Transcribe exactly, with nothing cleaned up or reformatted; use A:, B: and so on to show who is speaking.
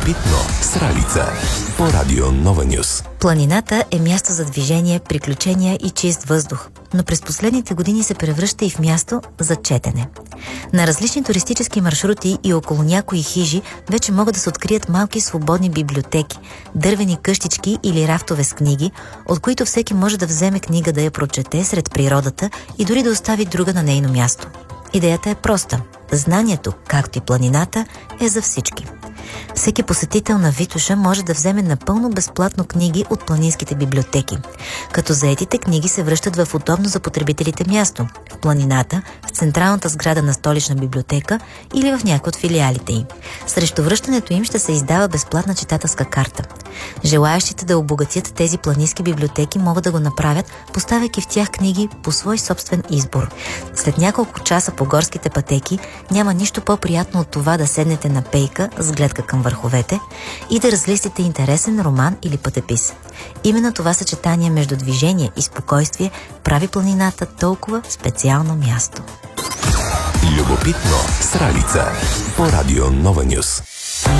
A: Любопитно с Ралица по Радио Нова Нюс.
B: Планината е място за движение, приключения и чист въздух, но през последните години се превръща и в място за четене. На различни туристически маршрути и около някои хижи вече могат да се открият малки свободни библиотеки, дървени къщички или рафтове с книги, от които всеки може да вземе книга да я прочете сред природата и дори да остави друга на нейно място. Идеята е проста. Знанието, както и планината, е за всички. Всеки посетител на Витоша може да вземе напълно безплатно книги от планинските библиотеки, като заетите книги се връщат в удобно за потребителите място – в планината, в централната сграда на столична библиотека или в някои от филиалите й. Срещу връщането им ще се издава безплатна читателска карта. Желаящите да обогатят тези планински библиотеки могат да го направят, поставяйки в тях книги по свой собствен избор. След няколко часа по горските пътеки няма нищо по-приятно от това да седнете на пейка с гледка към върховете и да разлистите интересен роман или пътепис. Именно това съчетание между движение и спокойствие прави планината толкова специално място.
A: Любопитно с Ралица по Радио Нова Нюс.